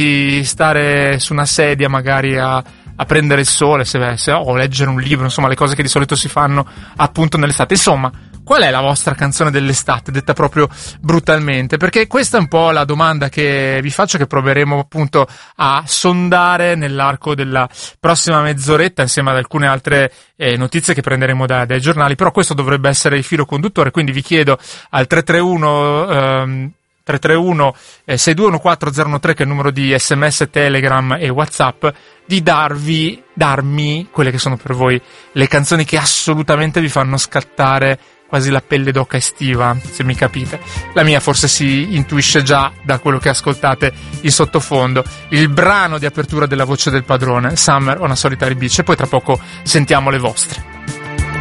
di stare su una sedia magari a prendere il sole, o leggere un libro, insomma le cose che di solito si fanno appunto nell'estate. Insomma, qual è la vostra canzone dell'estate, detta proprio brutalmente? Perché questa è un po' la domanda che vi faccio, che proveremo appunto a sondare nell'arco della prossima mezz'oretta, insieme ad alcune altre notizie che prenderemo dai giornali. Però questo dovrebbe essere il filo conduttore, quindi vi chiedo al 331 6214013, che è il numero di SMS, Telegram e WhatsApp, di darmi quelle che sono per voi le canzoni che assolutamente vi fanno scattare quasi la pelle d'oca estiva, se mi capite. La mia forse si intuisce già da quello che ascoltate in sottofondo. Il brano di apertura della Voce del Padrone, Summer on a Solitary Beach, e poi tra poco sentiamo le vostre.